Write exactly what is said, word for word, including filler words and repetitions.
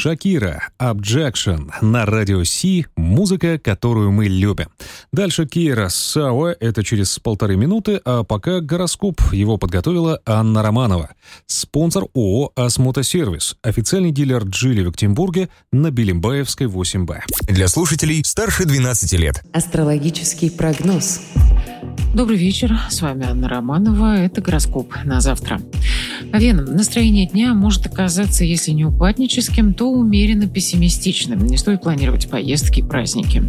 Шакира, Objection на радио Си, музыка, которую мы любим. Дальше Кира Сауэ, это через полторы минуты, а пока гороскоп. Его подготовила Анна Романова. Спонсор ООО «Осмотосервис», официальный дилер Джили в Екатеринбурге на Белимбаевской восемь Б. Для слушателей старше двенадцати лет. Астрологический прогноз. Добрый вечер, с вами Анна Романова, это гороскоп на завтра. Овен, настроение дня может оказаться, если не упадническим, то умеренно пессимистичным. Не стоит планировать поездки и праздники.